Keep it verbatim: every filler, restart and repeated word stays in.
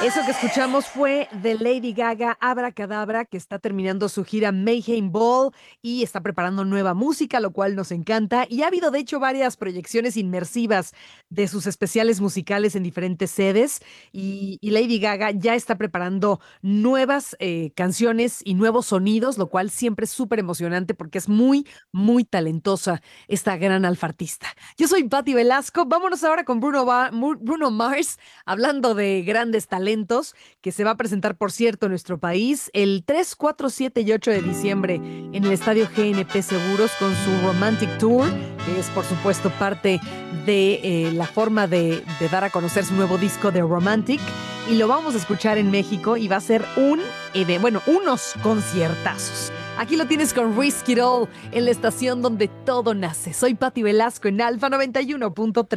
Eso que escuchamos fue de Lady Gaga, Abracadabra, que está terminando su gira Mayhem Ball y está preparando nueva música, lo cual nos encanta. Y ha habido, de hecho, varias proyecciones inmersivas de sus especiales musicales en diferentes sedes. Y, y Lady Gaga ya está preparando nuevas eh, canciones y nuevos sonidos, lo cual siempre es súper emocionante porque es muy, muy talentosa esta gran alfa artista. Yo soy Patti Velasco. Vámonos ahora con Bruno, Ba- Mu- Bruno Mars, hablando de grandes talentos, que se va a presentar, por cierto, en nuestro país el tres, cuatro, siete y ocho de diciembre en el Estadio G N P Seguros con su Romantic Tour, que es, por supuesto, parte de eh, la forma de, de dar a conocer su nuevo disco de Romantic. Y lo vamos a escuchar en México y va a ser un, eve- bueno, unos conciertazos. Aquí lo tienes con Risk It All en la estación donde todo nace. Soy Patti Velasco en Alfa noventa y uno punto tres.